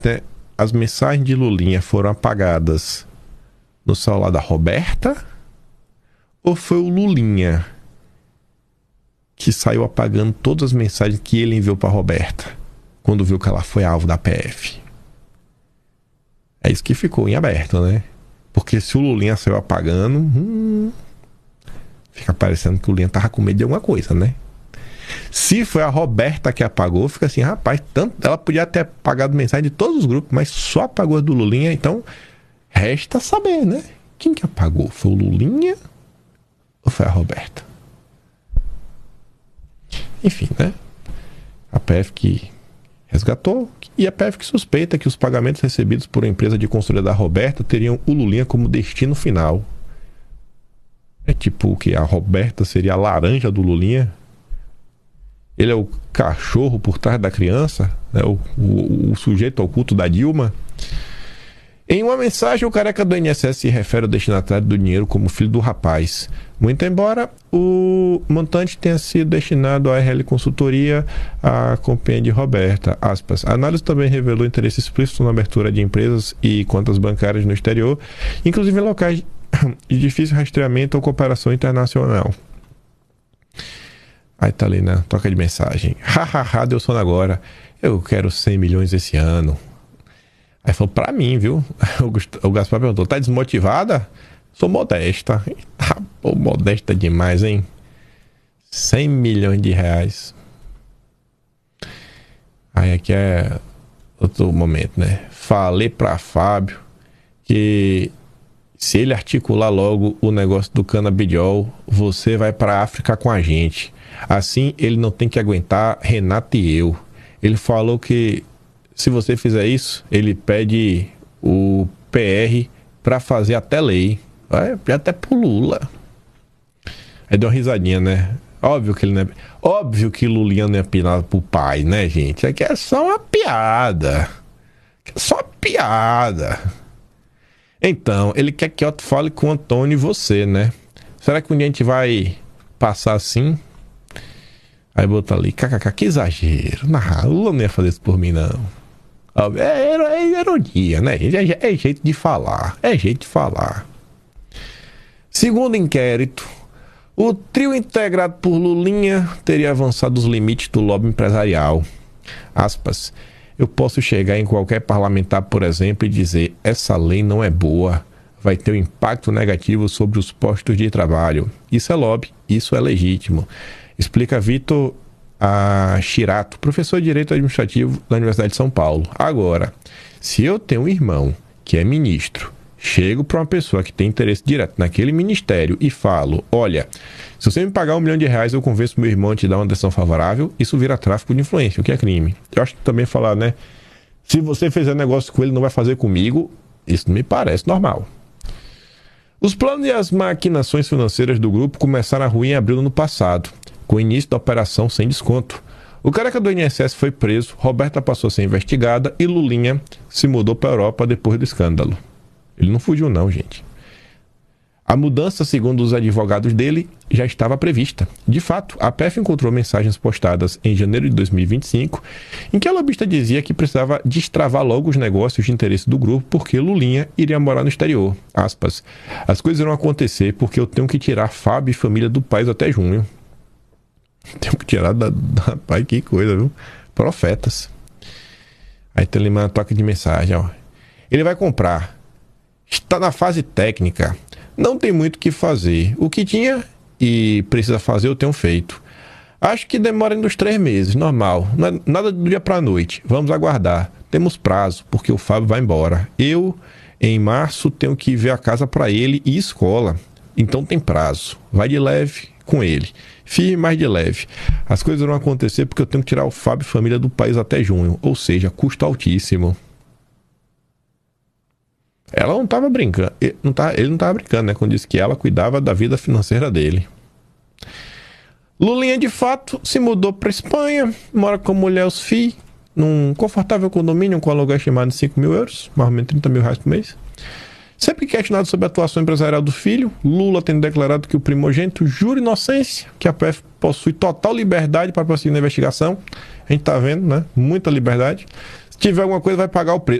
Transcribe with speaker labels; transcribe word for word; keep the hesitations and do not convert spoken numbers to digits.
Speaker 1: né, as mensagens de Lulinha foram apagadas no celular da Roberta? Ou foi o Lulinha que saiu apagando todas as mensagens que ele enviou para Roberta quando viu que ela foi alvo da P F? É isso que ficou em aberto, né? Porque se o Lulinha saiu apagando, hum, fica parecendo que o Lulinha tava com medo de alguma coisa, né? Se foi a Roberta que apagou, fica assim, rapaz, tanto, ela podia ter apagado mensagem de todos os grupos, mas só apagou a do Lulinha, então resta saber, né? Quem que apagou? Foi o Lulinha ou foi a Roberta? Enfim, né? A P F que resgatou e a P F que suspeita que os pagamentos recebidos por uma empresa de consultoria da Roberta teriam o Lulinha como destino final. É tipo que a Roberta seria a laranja do Lulinha. Ele é o cachorro por trás da criança, né? o, o, o sujeito oculto da Dilma. Em uma mensagem, o careca do I N S S se refere ao destinatário do dinheiro como filho do rapaz. Muito embora o montante tenha sido destinado à R L Consultoria, à companhia de Roberta, aspas. A análise também revelou interesse explícito na abertura de empresas e contas bancárias no exterior, inclusive em locais de difícil rastreamento ou cooperação internacional. Aí tá ali, né? Troca de mensagem. Hahaha, deu sono agora. Eu quero cem milhões esse ano. Aí falou, pra mim, viu? O Gaspar perguntou, tá desmotivada? Sou modesta. Tá, pô, modesta demais, hein? cem milhões de reais. Aí aqui é outro momento, né? Falei pra Fábio que se ele articular logo o negócio do canabidiol, você vai pra África com a gente. Assim ele não tem que aguentar Renato e eu. Ele falou que se você fizer isso, ele pede o P R pra fazer até lei. Vai até pro Lula. Aí deu uma risadinha, né? Óbvio que ele não é... Óbvio que Lulinha não é pinado pro pai, né, gente? Aqui é só uma piada. É só uma piada. Então, ele quer que eu fale com o Antônio e você, né? Será que um dia a gente vai passar assim? Aí botou ali, kkk, que exagero. Não, o Lula não ia fazer isso por mim, não. É, é, é ironia, né, gente? É, é jeito de falar. É jeito de falar. Segundo inquérito, o trio integrado por Lulinha teria avançado os limites do lobby empresarial. Aspas. Eu posso chegar em qualquer parlamentar, por exemplo, e dizer: essa lei não é boa, vai ter um impacto negativo sobre os postos de trabalho. Isso é lobby, isso é legítimo. Explica Vitor Chirato, professor de Direito Administrativo da Universidade de São Paulo. Agora, se eu tenho um irmão que é ministro, chego para uma pessoa que tem interesse direto naquele ministério e falo: olha, se você me pagar um milhão de reais, eu convenço meu irmão a te dar uma decisão favorável, isso vira tráfico de influência, o que é crime. Eu acho que também falar, né? Se você fizer negócio com ele, não vai fazer comigo, isso não me parece normal. Os planos e as maquinações financeiras do grupo começaram a ruir em abril do ano passado, com o início da operação sem desconto. O careca do I N S S foi preso, Roberta passou a ser investigada e Lulinha se mudou para a Europa depois do escândalo. Ele não fugiu não, gente. A mudança, segundo os advogados dele, já estava prevista. De fato, a P F encontrou mensagens postadas em janeiro de dois mil e vinte e cinco, em que a lobista dizia que precisava destravar logo os negócios de interesse do grupo porque Lulinha iria morar no exterior. Aspas. As coisas irão acontecer porque eu tenho que tirar Fábio e família do país até junho. Tenho que tirar da, da... Pai, que coisa, viu? Profetas. Aí tem uma toca de mensagem, ó. Ele vai comprar. Está na fase técnica. Não tem muito o que fazer. O que tinha e precisa fazer, eu tenho feito. Acho que demora uns três meses, normal. Não é nada do dia para a noite. Vamos aguardar. Temos prazo, porque o Fábio vai embora. Eu, em março, tenho que ver a casa para ele e escola. Então tem prazo. Vai de leve com ele. Firme, mas de leve. As coisas vão acontecer porque eu tenho que tirar o Fábio e família do país até junho. Ou seja, custo altíssimo. Ela não estava brincando, ele não estava ele não tava brincando, né? Quando disse que ela cuidava da vida financeira dele. Lulinha, de fato, se mudou para Espanha, mora com a mulher e os filhos, num confortável condomínio com aluguel estimado de cinco mil euros, mais ou menos trinta mil reais por mês. Sempre questionado sobre a atuação empresarial do filho, Lula tem declarado que o primogênito jura inocência, que a P F possui total liberdade para prosseguir na investigação. A gente está vendo, né? Muita liberdade. tiver alguma coisa, vai pagar o preço.